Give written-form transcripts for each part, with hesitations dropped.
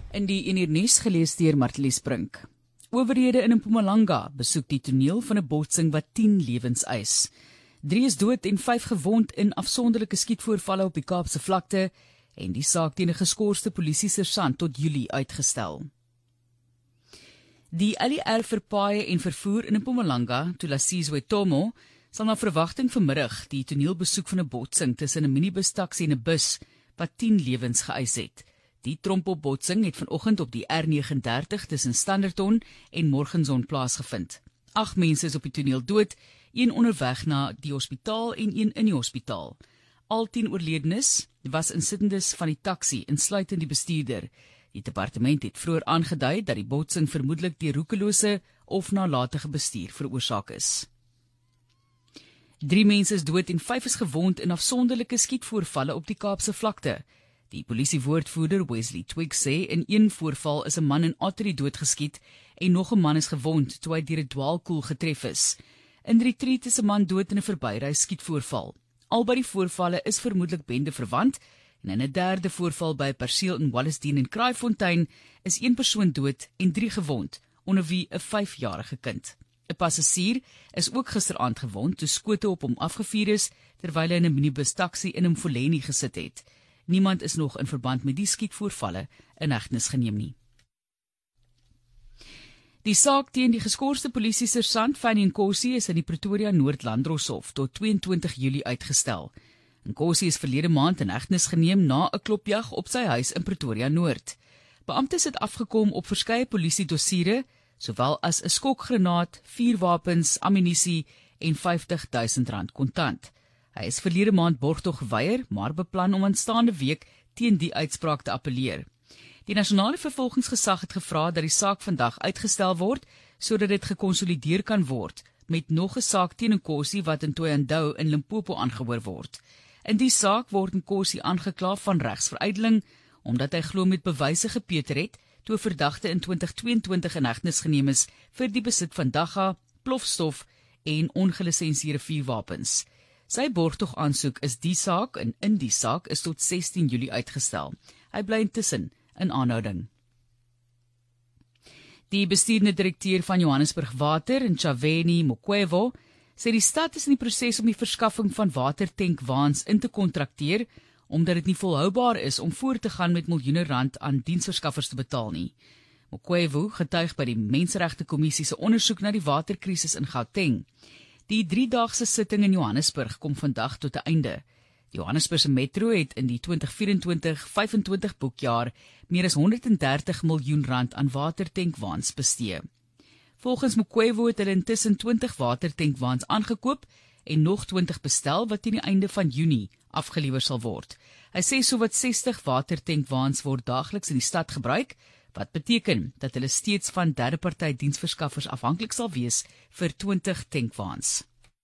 In die nuus gelees deur Martelies Brink. Owerhede in Mpumalanga besoek die toneel van 'n botsing wat 10 lewens eis. 3 is dood en 5 gewond in afsonderlike skietvoorvalle op die Kaapse vlakte en die saak teen 'n geskorste polisiesersant tot Julie uitgestel. Die LER vir paaie en vervoer in Mpumalanga, Thulasizwe Tomo, sal na verwagting vanmiddag die toneelbesoek van 'n botsing tussen 'n minibus-taxi en 'n bus wat 10 lewens geëis het. Die trompelbotsing het vanoggend op die R39 tussen Standerton en Morgenson plaasgevind. 8 mense is op die toneel dood, 1 onderweg na die hospitaal en 1 in die hospitaal. Al 10 oorledenes was insittendes van die taxi, insluitend die bestuurder. Die departement het vroeër aangedui dat die botsing vermoedelik deur roekelose of nalatige bestuur veroorsaak is. 3 mense is dood en 5 is gewond in afsonderlike skietvoorvalle op die Kaapse vlakte. Die polisiewoordvoerder Wesley Twiggs sê in 1 voorval is 'n man in Ottery doodgeskiet en nog 'n man is gewond toe hy deur 'n dwaalkoel getref is. In Retreat is 'n man dood in 'n verbyry skietvoorval. Albei die voorvalle is vermoedelik bende verwant en in 'n derde voorval by 'n perseel in Wallisdean en Kraaifontein is 1 persoon dood en 3 gewond, onder wie 'n 5-jarige kind. 'n Passasier is ook gisteraand gewond toe skote op hom afgevuur is terwyl hy in 'n minibus-taxi in Mfuleni gesit het. Niemand is nog in verband met die skietvoorvalle in hegtenis geneem nie. Die saak teen die geskorste polisiesersant Fanny Nkosi is in die Pretoria Noord-Landdroshof tot 22 Julie uitgestel. Nkosi is verlede maand in hegtenis geneem na 'n klopjag op sy huis in Pretoria Noord. Beamptes het afgekom op verskeie polisiedossiere, sowel as 'n skokgranaat, 4 wapens, ammunisie en R50.000 kontant. Hy is verlede maand borgtog geweier, maar beplan om aanstaande week teen die uitspraak te appeleer. Die nasionale vervolgingsgesag het gevra dat die saak vandag uitgestel word, sodat dit gekonsolideer kan word, met nog 'n saak teen Nkosi wat in Thohoyandou in Limpopo aangehoor word. In die saak word Nkosi aangekla van regsveruideling, omdat hy glo met bewyse gepeter het, toe 'n verdagte in 2022 in hegtenis geneem is vir die besit van dagga, plofstof en ongelisensieerde vuurwapens. Sy borgtog aansoek is die saak en in die saak is tot 16 Julie uitgestel. Hy bly intussen in aanhouding. Die bestuurende direkteur van Johannesburg Water, Ntshavheni Mokwevo, sê die stad is in die proses om die verskaffing van watertankwaans in te kontrakteer, omdat dit nie volhoubaar is om voort te gaan met miljoene rand aan diensverskaffers te betaal nie. Mokwevo getuig by die Menseregte Kommissie se ondersoek na die waterkrisis in Gauteng. Die 3-daagse sitting in Johannesburg kom vandag tot 'n einde. Die Johannesburgse Metro het in die 2024-25 boekjaar meer as R130 miljoen aan watertankwaans bestee. Volgens Mokwevo het hulle intussen 20 watertankwaans aangekoop en nog 20 bestel wat teen die einde van Junie afgelewer sal word. Hy sê sowat 60 watertankwaans word daagliks in die stad gebruik, wat beteken dat hulle steeds van derde-party diensverskaffers afhanklik sal wees vir 20 tankwaans.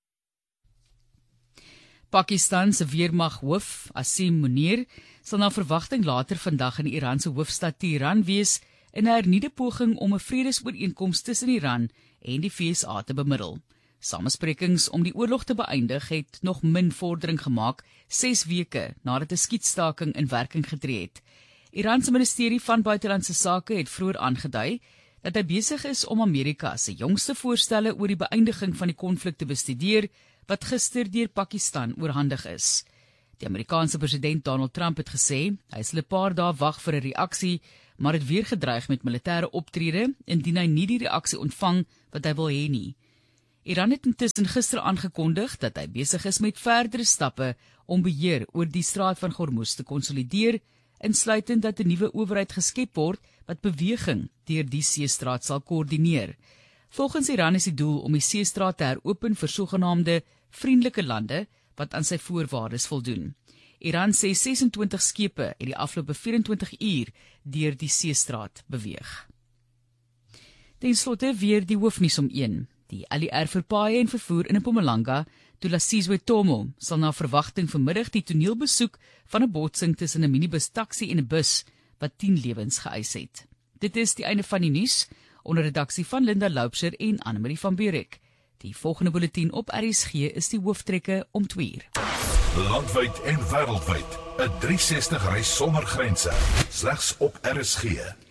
Pakistan se weermaghoof, Asim Munir, sal na verwagting later vandag in die Iranse hoofstad Teheran wees in 'n hernieude poging om 'n vredesooreenkoms tussen Iran en die VSA te bemiddel. Samesprekings om die oorlog te beëindig het nog min vordering gemaak 6 weke nadat 'n skietstaking in werking getree het. Iran se ministerie van buitelandse sake het vroeër aangedui dat hy besig is om Amerika se jongste voorstelle oor die beëindiging van die konflik te bestudeer, wat gister deur Pakistan oorhandig is. Die Amerikaanse president Donald Trump het gesê hy sal 'n paar dae wag vir 'n reaksie, maar het weer gedreig met militêre optrede indien hy nie die reaksie ontvang wat hy wil hê nie. Iran het intussen gister aangekondig dat hy besig is met verdere stappe om beheer oor die straat van Hormuz te konsolideer, insluitend dat 'n nuwe owerheid geskep word wat beweging deur die seestraat sal koördineer. Volgens Iran is die doel om die seestraat te heropen vir sogenaamde vriendelike lande wat aan sy voorwaardes voldoen. Iran sê 26 skepe het die afgelope 24 uur deur die seestraat beweeg. Ten slotte weer die hoofnuus om 1. Die LER vir paaie en vervoer in Mpumalanga, Thulasizwe Tomo, sal na verwagting vanmiddag die toneelbesoek van 'n botsing tussen 'n minibus-taxi en 'n bus wat 10 lewens geëis het. Dit is die einde van die nuus, onder redaksie van Linda Loubser en Annemarie van Beurek. Die volgende bulletin op RSG is die hooftrekke om 2:00. Landwyd en wêreldwyd, 'n 360 reis sonder grense, slegs op RSG.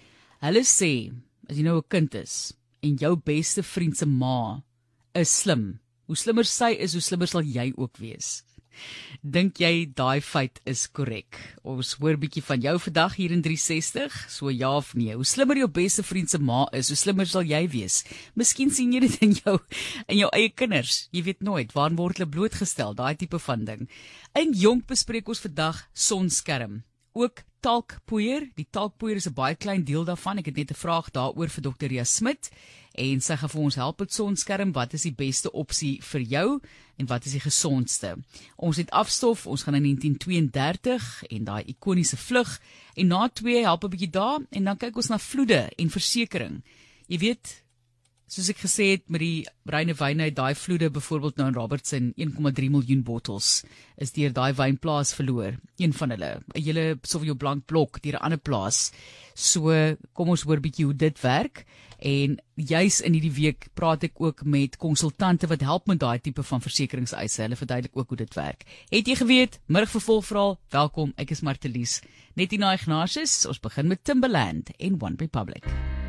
Hulle sê, as jy nou 'n kind is, en jou beste vriend se ma is slim, hoe slimmer sy is, hoe slimmer sal jy ook wees. Dink jy daai feit is korrek? Ons hoor bietjie van jou vandag hier in 360, so ja of nee. Hoe slimmer jou beste vriend se ma is, hoe slimmer sal jy wees. Miskien sien jy dit in jou eie kinders. Jy weet nooit, waar word hulle blootgestel, daai tipe van ding. In Jonk bespreek ons vandag sonskerm. Ook talkpoeier. Die talkpoeier is 'n baie klein deel daarvan. Ek het net 'n vraag daaroor vir Dr. Ria Smit en sy gaan vir ons help met sonskerm. Wat is die beste opsie vir jou en wat is die gesondste? Ons het afstof, ons gaan in 1932 en daai ikoniese vlug en na 2 help 'n bietjie daar en dan kyk ons na vloede en versekering. Jy weet, soos ek gesê het met die Reine wyne, daai vloede byvoorbeeld nou in Robertson, 1,3 miljoen bottels is deur daai wynplaas verloor. Een van hulle, 'n hele Sauvignon Blanc blok deur 'n ander plaas. So kom ons hoor bietjie hoe dit werk. En juis in hierdie week praat ek ook met konsultante wat help met daai tipe van versekeringseise. Hulle verduidelik ook hoe dit werk. Het jy geweet? Middag vervolgverhaal. Welkom, ek is Martelies. Net hier na Ignatius. Ons begin met Timbaland en One Republic.